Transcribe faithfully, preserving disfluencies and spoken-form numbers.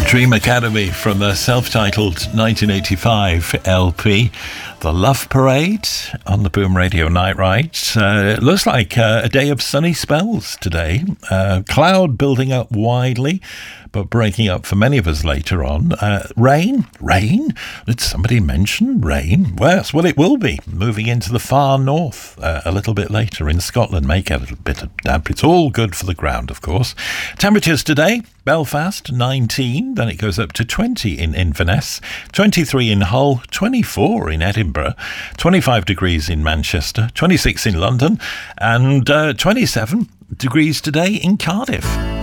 Dream Academy from the self-titled nineteen eighty-five L P, The Love Parade on the Boom Radio Night Ride. Uh, it looks like uh, a day of sunny spells today. Uh, cloud building up widely, but breaking up for many of us later on. Uh, rain? Rain? Did somebody mention rain? Well, yes, well, it will be moving into the far north uh, a little bit later in Scotland. Make a little bit of damp. It's all good for the ground, of course. Temperatures today, Belfast, nineteen. Then it goes up to twenty in Inverness, twenty-three in Hull, twenty-four in Edinburgh, twenty-five degrees in Manchester, twenty-six in London, and uh, twenty-seven degrees today in Cardiff.